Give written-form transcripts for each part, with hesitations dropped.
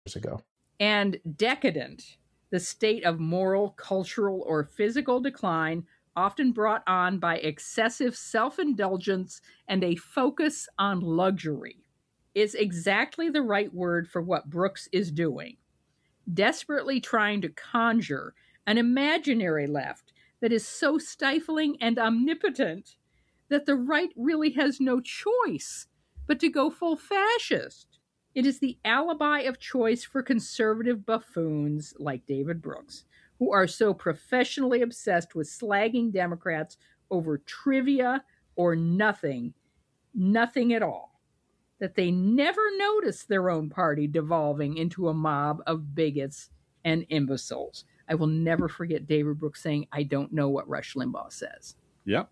ago. And decadent, the state of moral, cultural, or physical decline often brought on by excessive self-indulgence and a focus on luxury, is exactly the right word for what Brooks is doing, desperately trying to conjure an imaginary left that is so stifling and omnipotent that the right really has no choice but to go full fascist. It is the alibi of choice for conservative buffoons like David Brooks, who are so professionally obsessed with slagging Democrats over trivia or nothing at all, that they never notice their own party devolving into a mob of bigots and imbeciles. I will never forget David Brooks saying, "I don't know what Rush Limbaugh says." Yep.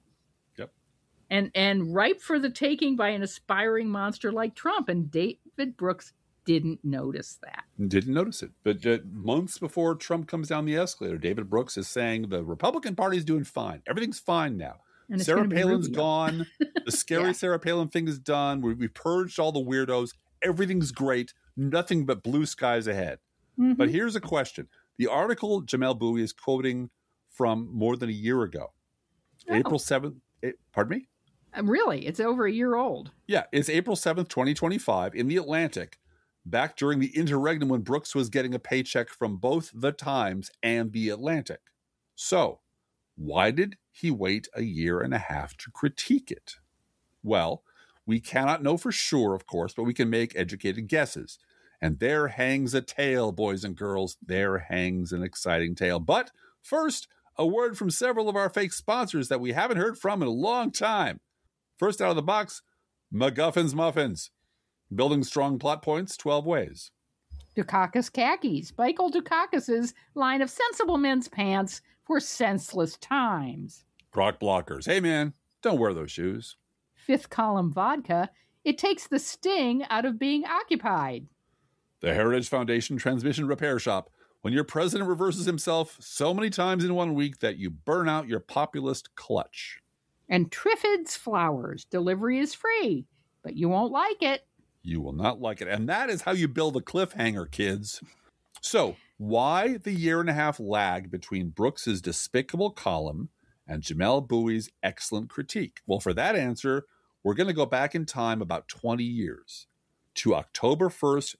And ripe for the taking by an aspiring monster like Trump. And David Brooks didn't notice that. Didn't notice it. But months before Trump comes down the escalator, David Brooks is saying the Republican Party is doing fine. Everything's fine now. And Sarah Palin's gone. The scary Yeah. Sarah Palin thing is done. We purged all the weirdos. Everything's great. Nothing but blue skies ahead. Mhm. But here's a question. The article Jamelle Bouie is quoting from more than a year ago. April 7th. Pardon me? Really? It's over a year old. Yeah, it's April 7th, 2025 in The Atlantic, back during the interregnum when Brooks was getting a paycheck from both The Times and The Atlantic. So, why did he wait a year and a half to critique it? Well, we cannot know for sure, of course, but we can make educated guesses. And there hangs a tale, boys and girls. There hangs an exciting tale. But first, a word from several of our fake sponsors that we haven't heard from in a long time. First out of the box, McGuffin's Muffins. Building strong plot points 12 ways. Dukakis khakis. Michael Dukakis's line of sensible men's pants for senseless times. Croc blockers. Hey, man, don't wear those shoes. Fifth column vodka. It takes the sting out of being occupied. The Heritage Foundation Transmission Repair Shop. When your president reverses himself so many times in 1 week that you burn out your populist clutch. And Triffids Flowers. Delivery is free, but you won't like it. You will not like it. And that is how you build a cliffhanger, kids. So, why the year and a half lag between Brooks's despicable column and Jamelle Bouie's excellent critique? Well, for that answer, we're going to go back in time about 20 years to October 1st,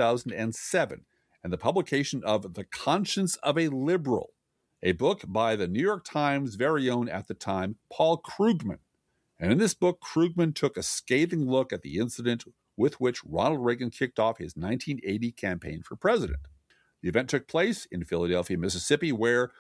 2007, and the publication of The Conscience of a Liberal, a book by the New York Times' very own at the time, Paul Krugman. And in this book, Krugman took a scathing look at the incident with which Ronald Reagan kicked off his 1980 campaign for president. The event took place in Philadelphia, Mississippi, where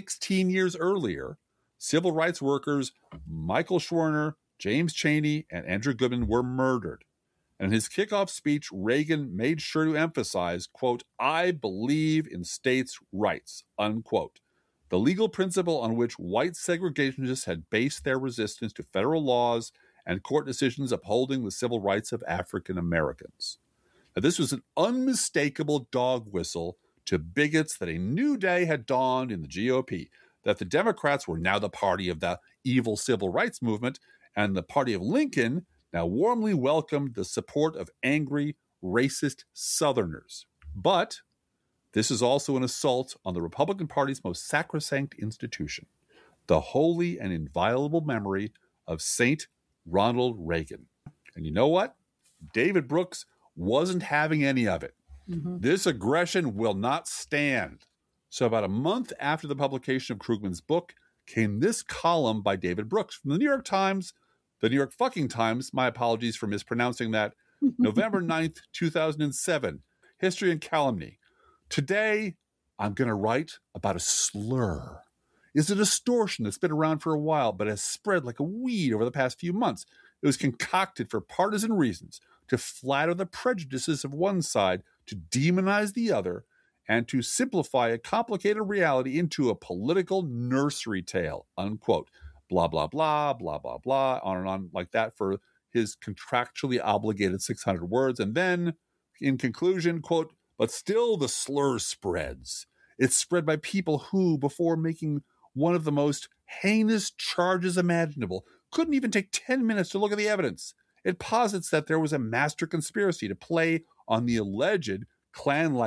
16 years earlier, civil rights workers Michael Schwerner, James Chaney, and Andrew Goodman were murdered. And in his kickoff speech, Reagan made sure to emphasize, quote, "I believe in states' rights," unquote, the legal principle on which white segregationists had based their resistance to federal laws and court decisions upholding the civil rights of African Americans. Now, this was an unmistakable dog whistle to bigots that a new day had dawned in the GOP, that the Democrats were now the party of the evil civil rights movement, and the party of Lincoln now warmly welcomed the support of angry, racist Southerners. But this is also an assault on the Republican Party's most sacrosanct institution, the holy and inviolable memory of St. Ronald Reagan. And you know what? David Brooks wasn't having any of it. Mm-hmm. This aggression will not stand. So about a month after the publication of Krugman's book came this column by David Brooks from the New York Times, the New York fucking Times, my apologies for mispronouncing that, November 9th, 2007, History and Calumny. Today, I'm going to write about a slur. It's a distortion that's been around for a while, but has spread like a weed over the past few months. It was concocted for partisan reasons, to flatter the prejudices of one side, to demonize the other, and to simplify a complicated reality into a political nursery tale, unquote. Blah, blah, blah, blah, blah, blah, on and on like that for his contractually obligated 600 words. And then, in conclusion, quote, but still the slur spreads. It's spread by people who, before making one of the most heinous charges imaginable, couldn't even take 10 minutes to look at the evidence. It posits that there was a master conspiracy to play on the alleged clan